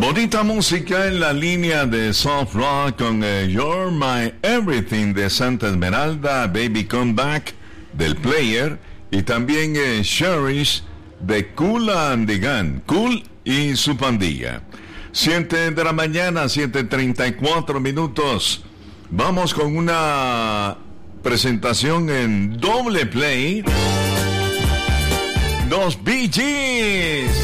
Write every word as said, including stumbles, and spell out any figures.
Bonita música en la línea de soft rock con eh, You're My Everything de Santa Esmeralda, Baby Come Back del Player, y también eh, Cherish de Kool and the Gang, Kool y su pandilla. siete de la mañana, siete treinta y cuatro minutos. Vamos con una presentación en doble play. Los Bee Gees.